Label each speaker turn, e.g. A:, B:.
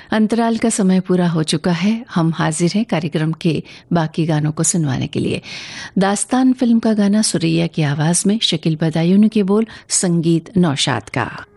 A: अंतराल का समय पूरा हो चुका है। हम हाजिर हैं कार्यक्रम के बाकी गानों को सुनवाने के लिए। दास्तान फिल्म का गाना सुरैया की आवाज में, शकील बदायूं के बोल, संगीत नौशाद का।